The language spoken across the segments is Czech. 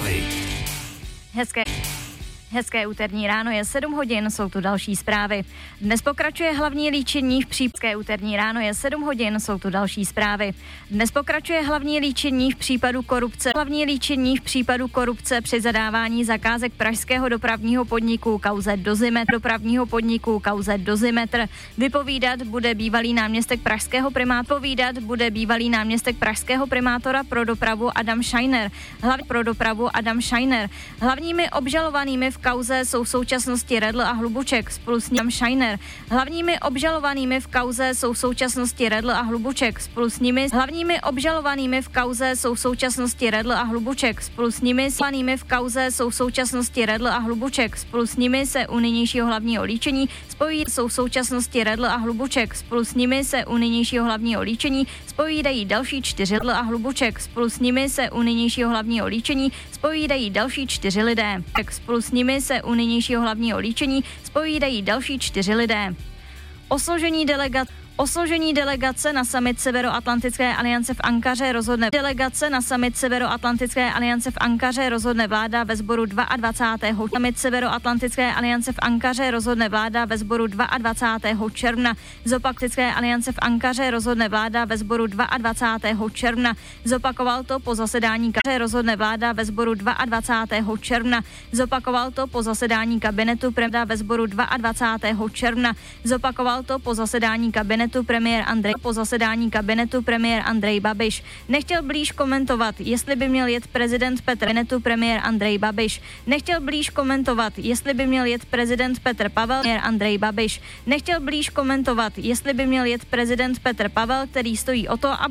zprávy. Hezké úterní ráno, je 7 hodin, jsou tu další zprávy. Dnes pokračuje hlavní líčení v případě úterní ráno, je 7 hodin, jsou tu další zprávy. Dnes pokračuje hlavní líčení v případu korupce. Hlavní líčení v případu korupce při zadávání zakázek pražského dopravního podniku kauze Dozimetr. Vypovídat bude bývalý náměstek pražského primátora pro dopravu Adam Scheiner. Hlavními obžalovanými v kauze jsou v současnosti Redl a Hlubuček spolu s nimi se u nynějšího hlavního líčení spovídají další 4 lidé. Osložení delegace na summit Severoatlantické aliance v Ankaře rozhodne vláda ve sboru 22. června. Zopakoval to po zasedání kabinetu premiér Andrej Babiš. Nechtěl blíž komentovat, jestli by měl jet prezident Petr Pavel, který stojí o to,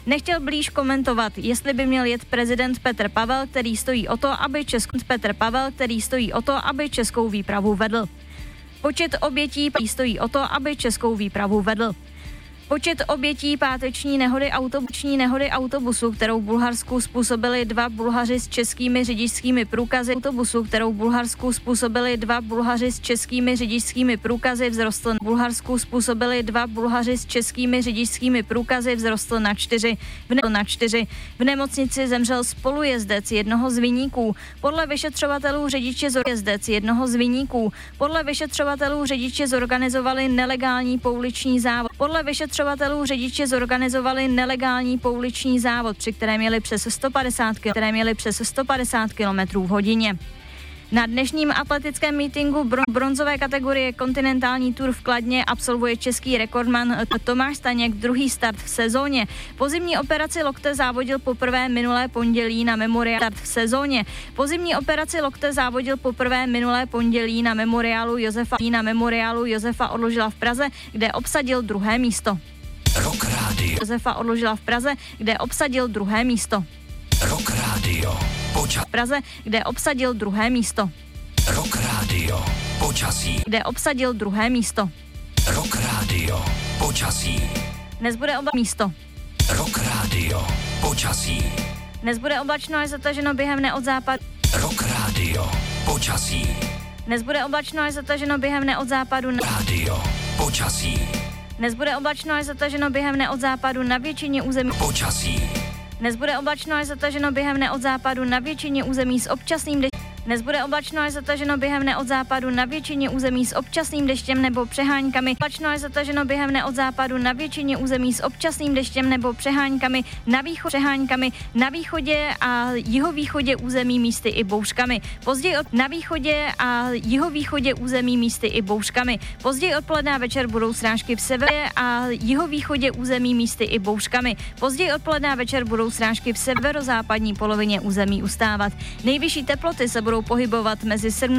aby českou výpravu vedl. Počet obětí páteční nehody autobusu, kterou v Bulharsku způsobili dva Bulhaři s českými řidičskými průkazy, vzrostl na 4. V nemocnici zemřel spolujezdec jednoho z viníků. Podle vyšetřovatelů řidiče zorganizovali nelegální pouliční závod, při kterém jeli přes 150 km v hodině. Na dnešním atletickém mítinku bronzové kategorie Kontinentální Tour v Kladně absolvuje český rekordman Tomáš Staněk druhý start v sezóně. Po zimní operaci lokte závodil poprvé minulé pondělí na memoriálu Josefa Odložila v Praze, kde obsadil druhé místo. Rock Radio. Rock Radio. Rock Radio. Počasí. Rock Radio. Počasí. Dnes bude Rock Radio. Počasí. Dnes bude oblačno až zataženo během dne od západu. Rock Radio. Počasí. Dnes bude oblačno až zataženo během dne od západu. Radio. Počasí. Dnes bude oblačno až zataženo během dne od západu na většině území. Počasí. Dnes bude oblačno až zataženo během dne od západu na většině území s občasným deštěm nebo přehánками. Na východě a jihovýchodě území místy i bouřkami. Později odpoledne a večer budou srážky v severě a jihovýchodě území místy i bouřkami. Budou srážky v severozápadní polovině území ustávat. Nejvyšší teploty se budou pohybovat mezi 17